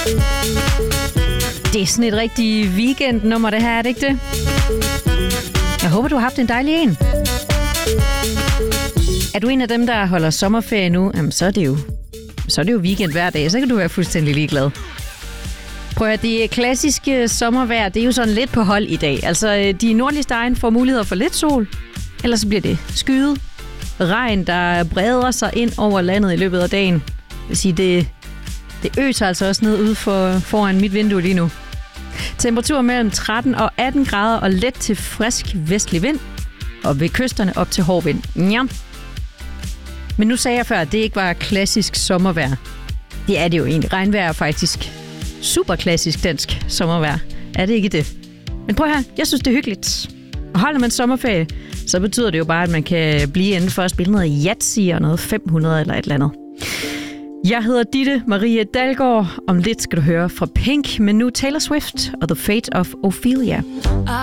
Det er sådan et rigtig weekendnummer, det her, er det ikke det? Jeg håber, du har haft en dejlig en. Er du en af dem, der holder sommerferie nu, jamen, så er det jo weekend hver dag, så kan du være fuldstændig ligeglad. Prøv at det klassiske sommervejr, det er jo sådan lidt på hold i dag. Altså, de nordligste egne får muligheder for lidt sol, ellers så bliver det skyet. Regn, der breder sig ind over landet i løbet af dagen. Det vil sige, det øser altså også ned ude foran mit vindue lige nu. Temperatur mellem 13 og 18 grader og let til frisk vestlig vind. Og ved kysterne op til hård vind. Ja. Men nu sagde jeg før, at det ikke var klassisk sommervejr. Det er det jo egentlig. Regnvejr er faktisk super klassisk dansk sommervejr. Er det ikke det? Men prøv her, jeg synes det er hyggeligt. Og holder man sommerferie, så betyder det jo bare, at man kan blive inden for at spille noget Yahtzee og noget 500 eller et eller andet. Jeg hedder Ditte Marie Dalgaard. Om lidt skal du høre fra Pink, men nu Taylor Swift og The Fate of Ophelia.